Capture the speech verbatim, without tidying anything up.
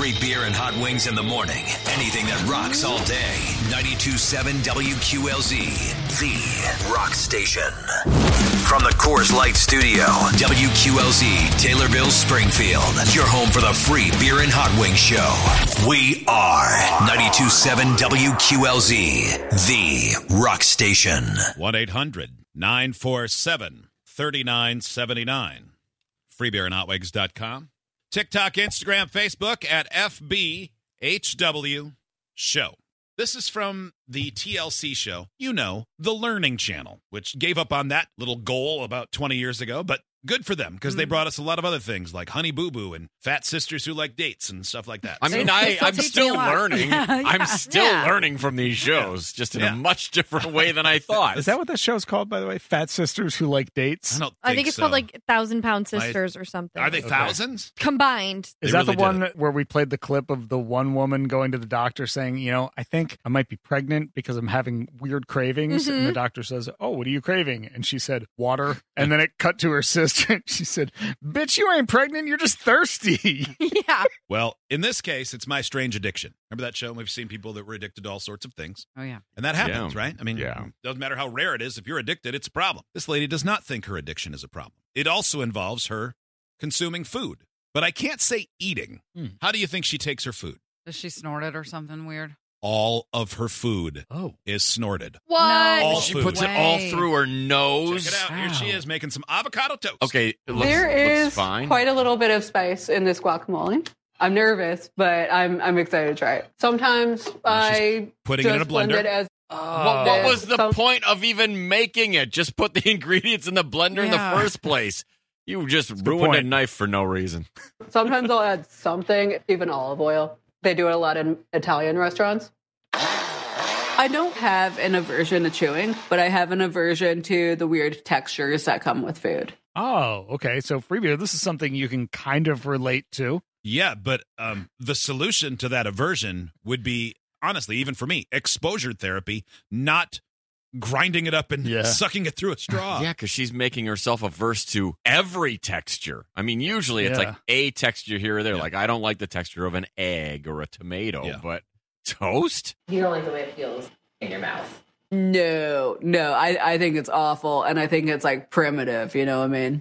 Free beer and hot wings in the morning. Anything that rocks all day. ninety-two point seven W Q L Z, the rock station. From the Coors Light Studio, W Q L Z, Taylorville, Springfield. Your home for the free beer and hot wing show. We are ninety-two point seven W Q L Z, the rock station. one eight hundred nine four seven three nine seven nine. free beer and hot wings dot com. TikTok, Instagram, Facebook at F B H W Show. This is from the T L C show, you know, the Learning Channel, which gave up on that little goal about twenty years ago, but good for them because mm. they brought us a lot of other things like Honey Boo Boo and Fat Sisters Who Like Dates and stuff like that. I mean, so, I, I'm still learning. Yeah, yeah, I'm still yeah. learning from these shows, just in Yeah. a much different way than I thought. Is that what the show's called, by the way? Fat Sisters Who Like Dates? I don't think I think it's so. called like Thousand Pound Sisters or something. Are they Okay. thousands? Combined? Is They that really the one did where we played the clip of the one woman going to the doctor saying, you know, I think I might be pregnant because I'm having weird cravings? Mhm. And the doctor says, oh, what are you craving? And she said, water. And then it cut to her sister. She said, bitch, you ain't pregnant. You're just thirsty. Yeah. Well, in this case, it's My Strange Addiction. Remember that show? We've seen people that were addicted to all sorts of things. Oh, yeah. And that happens, Yeah. right? I mean, Yeah. doesn't matter how rare it is. If you're addicted, it's a problem. This lady does not think her addiction is a problem. It also involves her consuming food. But I can't say eating. Hmm. How do you think she takes her food? Does she snort it or something weird? All of her food Oh. is snorted. What? All She food. puts it all through her nose. Check it out. Here she is making some avocado toast. Okay, it looks, There is looks fine. quite a little bit of spice in this guacamole. I'm nervous, but I'm I'm excited to try it. Sometimes I putting it just in a blend blender. it as what, what was the Some- point of even making it? Just put the ingredients in the blender in Yeah. the first place. You just good ruined a point. knife for no reason. sometimes I'll add something, even olive oil. They do it a lot in Italian restaurants. I don't have an aversion to chewing, but I have an aversion to the weird textures that come with food. Oh, okay. So free beer, this is something you can kind of relate to. Yeah, but um, the solution to that aversion would be, honestly, even for me, exposure therapy, not grinding it up and Yeah. sucking it through a straw. Yeah, because she's making herself averse to every texture. I mean, usually it's Yeah. like a texture here or there. Yeah. Like, I don't like the texture of an egg or a tomato, Yeah. but toast? You don't like the way it feels in your mouth. No, no, I, I think it's awful, and I think it's like primitive, you know what I mean?